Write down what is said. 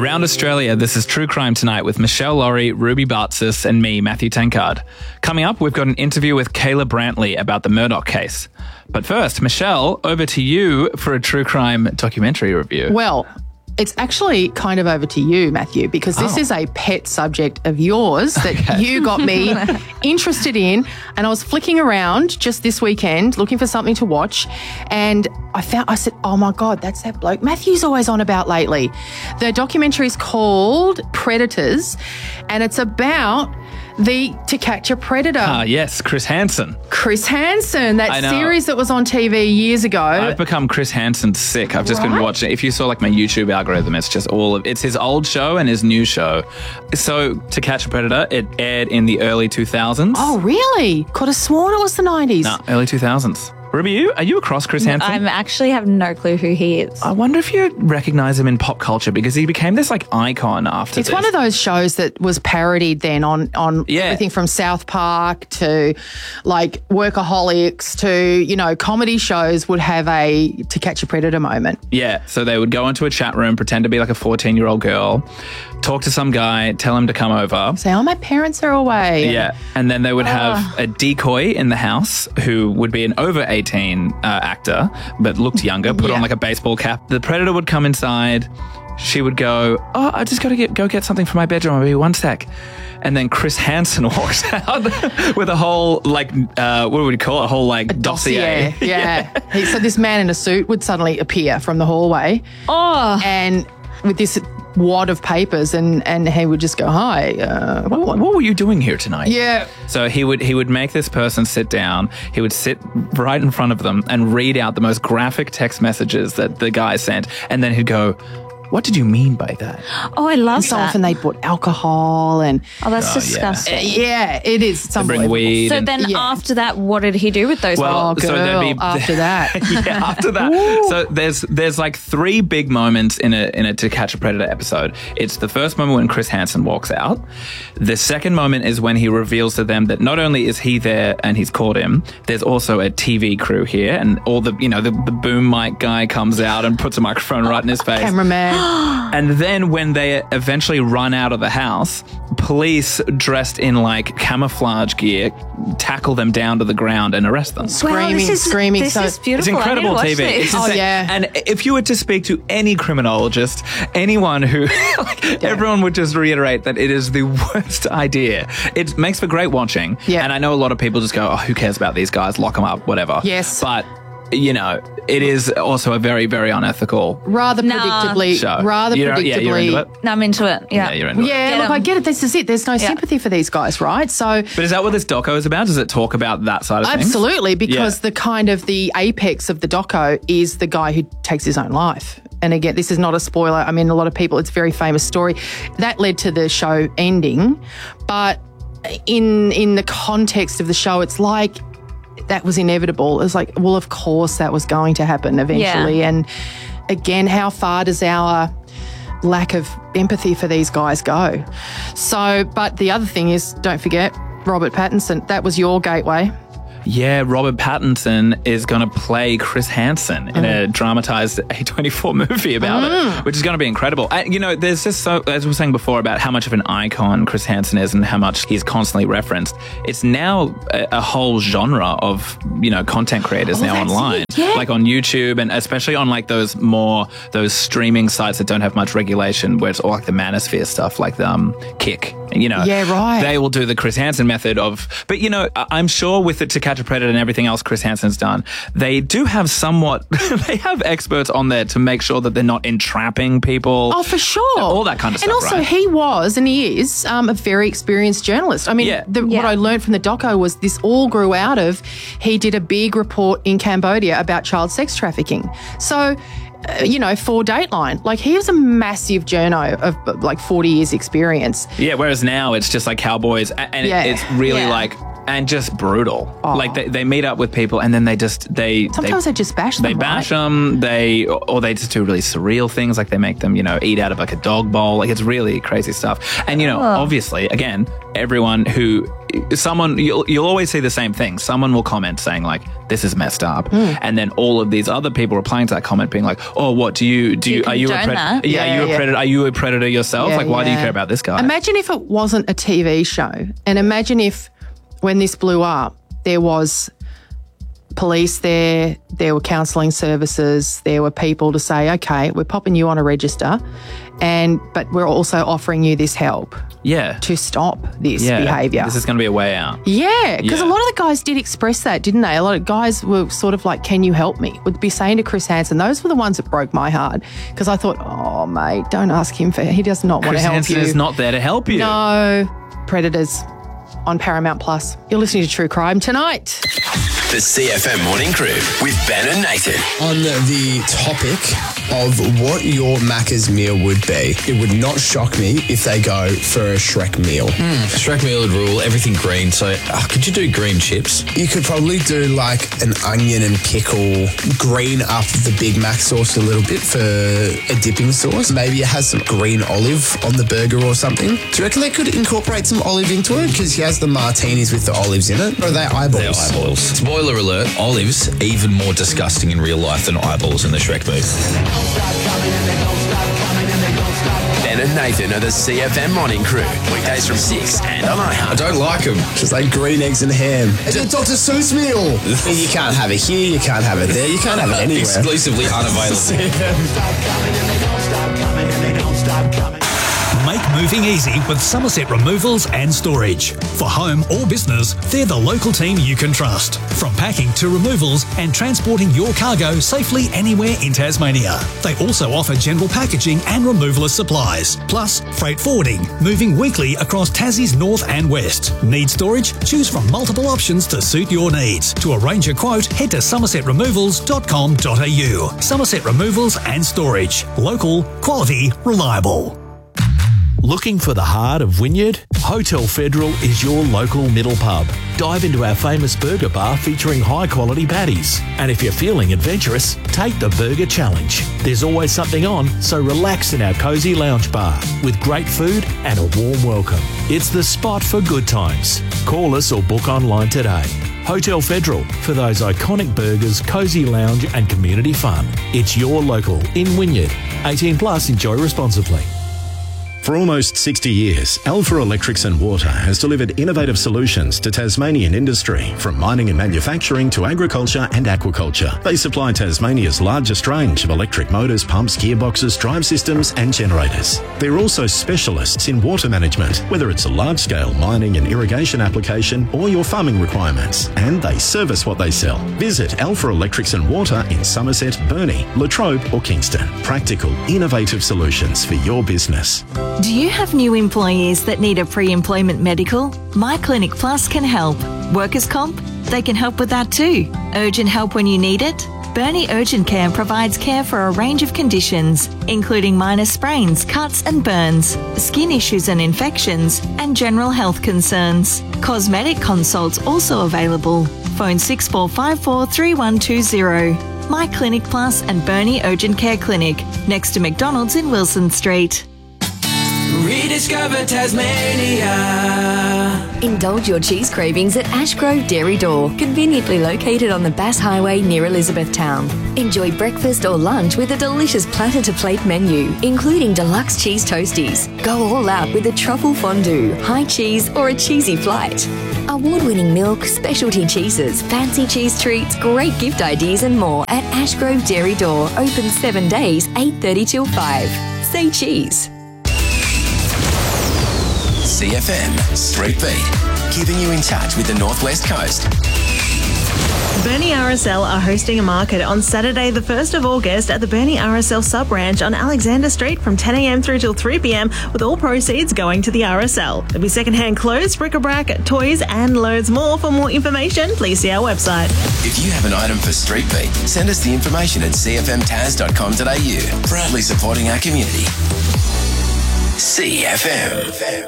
Around Australia, this is True Crime Tonight with Michelle Laurie, Ruby Bartzis, and me, Matthew Tankard. Coming up, we've got an interview with Kayla Brantley about the Murdoch case. But first, Michelle, over to you for a true crime documentary review. Well, it's actually kind of over to you, Matthew, because this is a pet subject of yours that you got me interested in. And I was flicking around just this weekend looking for something to watch. And I said, oh my God, that's that bloke Matthew's always on about lately. The documentary is called Predators, and it's about the To Catch a Predator. Ah, yes, Chris Hansen. Chris Hansen, that series that was on TV years ago. I've become Chris Hansen sick. I've just been watching. If you saw like my YouTube algorithm, it's just it's his old show and his new show. So To Catch a Predator, it aired in the early 2000s. Oh, really? Could have sworn it was the 90s. No, early 2000s. Ruby, are you across Chris Hansen? I actually have no clule who he is. I wonder if you recognise him in pop culture because he became this like icon after It's one of those shows that was parodied then on everything from South Park to like Workaholics to, you know, comedy shows would have a To Catch a Predator moment. Yeah, so they would go into a chat room, pretend to be like a 14-year-old girl, talk to some guy, tell him to come over. Say, oh, my parents are away. Yeah, and then they would have a decoy in the house who would be an over 18 actor, but looked younger, put on like a baseball cap. The Predator would come inside. She would go, oh, I just got to go get something from my bedroom. I'll be 1 sec. And then Chris Hansen walks out with a whole, like, what would we call it? A whole, like, dossier. Yeah. So this man in a suit would suddenly appear from the hallway. Oh. And with this wad of papers, and he would just go, hi. What were you doing here tonight? Yeah. So he would make this person sit down. He would sit right in front of them and read out the most graphic text messages that the guy sent. And then he'd go, what did you mean by that? Oh, I love and so that. often they put alcohol and... Oh, that's disgusting. Yeah, it is. It's bring unbelievable. weed. So then after that, what did he do with those? Well, girl, so there'd be after that. Yeah, after that. So there's like 3 big moments in a To Catch a Predator episode. It's the first moment when Chris Hansen walks out. The second moment is when he reveals to them that not only is he there and he's caught him, there's also a TV crew here, and all the boom mic guy comes out and puts a microphone right in his face. Cameraman. And then when they eventually run out of the house, police dressed in like camouflage gear tackle them down to the ground and arrest them. Screaming. This is beautiful. It's incredible I need to watch TV. this. It's insane. yeah. And if you were to speak to any criminologist, anyone who, everyone would just reiterate that it is the worst idea. It makes for great watching. Yeah. And I know a lot of people just go, oh, who cares about these guys? Lock them up, whatever. Yes. But, you know, it is also a very, very unethical Rather predictably. show. Rather You're predictably. into it? No, I'm into it. Yeah, You're into it. Yeah, Get look, 'em. I get it. This is it. There's no sympathy for these guys, right? So But is that what this doco is about? Does it talk about that side of things? absolutely, because the kind of the apex of the doco is the guy who takes his own life. And again, this is not a spoiler. I mean, a lot of people, it's a very famous story. That led to the show ending. But in the context of the show, it's like that was inevitable. It's like, well, of course that was going to happen eventually. Yeah. And again, how far does our lack of empathy for these guys go? So, but the other thing is, don't forget, Robert Pattinson, that was your gateway. Yeah, Robert Pattinson is going to play Chris Hansen in a dramatised A24 movie about it, which is going to be incredible. There's just so, as we were saying before, about how much of an icon Chris Hansen is and how much he's constantly referenced. It's now a whole genre of, content creators now online. Yeah. Like on YouTube and especially on like those streaming sites that don't have much regulation where it's all like the manosphere stuff like Kick. Yeah, right. They will do the Chris Hansen method of, but I'm sure with the To Catch a Predator and everything else Chris Hansen's done, they do have they have experts on there to make sure that they're not entrapping people. Oh, for sure. All that kind of stuff, And also right? he was, and he is, a very experienced journalist. I mean, what I learned from the doco was this all grew out of, he did a big report in Cambodia about child sex trafficking. So, for Dateline, like he was a massive journo of like 40 years experience. Yeah, whereas now it's just like cowboys and it's really like and just brutal. Like they meet up with people and then they sometimes they just bash them. They bash them. Or they just do really surreal things, like they make them, eat out of like a dog bowl. Like it's really crazy stuff. And obviously, again, everyone you'll always see the same thing. Someone will comment saying like, "This is messed up," and then all of these other people replying to that comment being like, "Oh, what do you are you a predator? Yeah, are you a predator? Are you a predator yourself? Like, why do you care about this guy?" Imagine if it wasn't a TV show, and imagine if when this blew up, there was police there were counselling services, there were people to say, "Okay, we're popping you on a register, but we're also offering you this help." To stop this behaviour. This is going to be a way out. Yeah, because a lot of the guys did express that, didn't they? A lot of guys were sort of like, "Can you help me?" Would be saying to Chris Hansen. Those were the ones that broke my heart because I thought, "Oh, mate, don't ask him he does not want to help you." Chris Hansen is not there to help you. No. Predators on Paramount Plus. You're listening to True Crime tonight. The CFM Morning Crew with Ben and Nathan. On the topic of what your Macca's meal would be, it would not shock me if they go for a Shrek meal. Shrek meal would rule, everything green. So could you do green chips? You could probably do like an onion and pickle, green up the Big Mac sauce a little bit for a dipping sauce. Maybe it has some green olive on the burger or something. Do you reckon they could incorporate some olive into it? Because he has the martinis with the olives in it. Or are they eyeballs? They're eyeballs. Spoiler alert, olives even more disgusting in real life than eyeballs in the Shrek movie. Ben and Nathan are the CFM Morning Crew. Weekdays from 6 and on iHeart. I don't like them. Just like green eggs and ham. It's a Dr. Seuss meal. You can't have it here, you can't have it there, you can't have it anywhere. Exclusively unavailable. Make moving easy with Somerset Removals and Storage. For home or business, they're the local team you can trust. From packing to removals and transporting your cargo safely anywhere in Tasmania. They also offer general packaging and removalist supplies, plus freight forwarding, moving weekly across Tassie's north and west. Need storage? Choose from multiple options to suit your needs. To arrange a quote, head to somersetremovals.com.au. Somerset Removals and Storage. Local, quality, reliable. Looking for the heart of Wynyard? Hotel Federal is your local middle pub. Dive into our famous burger bar featuring high-quality patties. And if you're feeling adventurous, take the Burger Challenge. There's always something on, so relax in our cosy lounge bar with great food and a warm welcome. It's the spot for good times. Call us or book online today. Hotel Federal, for those iconic burgers, cosy lounge and community fun. It's your local in Wynyard. 18 plus, enjoy responsibly. For almost 60 years, Alpha Electrics and Water has delivered innovative solutions to Tasmanian industry, from mining and manufacturing to agriculture and aquaculture. They supply Tasmania's largest range of electric motors, pumps, gearboxes, drive systems and generators. They're also specialists in water management, whether it's a large-scale mining and irrigation application or your farming requirements, and they service what they sell. Visit Alpha Electrics and Water in Somerset, Burnie, Latrobe or Kingston. Practical, innovative solutions for your business. Do you have new employees that need a pre-employment medical? My Clinic Plus can help. Workers' comp? They can help with that too. Urgent help when you need it? Burnie Urgent Care provides care for a range of conditions, including minor sprains, cuts and burns, skin issues and infections, and general health concerns. Cosmetic consults also available. Phone 6454 3120. My Clinic Plus and Burnie Urgent Care Clinic, next to McDonald's in Wilson Street. Rediscover Tasmania. Indulge your cheese cravings at Ashgrove Dairy Door, conveniently located on the Bass Highway near Elizabethtown. Enjoy breakfast or lunch with a delicious platter-to-plate menu, including deluxe cheese toasties. Go all out with a truffle fondue, high cheese or a cheesy flight. Award-winning milk, specialty cheeses, fancy cheese treats, great gift ideas and more at Ashgrove Dairy Door, open 7 days, 8:30 till 5. Say cheese. CFM Street Beat, keeping you in touch with the Northwest Coast. Burnie RSL are hosting a market on Saturday the 1st of August at the Burnie RSL sub-branch on Alexander Street from 10 a.m. through till 3 p.m, with all proceeds going to the RSL. There'll be second-hand clothes, bric-a-brac, toys and loads more. For more information, please see our website. If you have an item for Street Beat, send us the information at cfmtaz.com.au. Proudly supporting our community. CFM.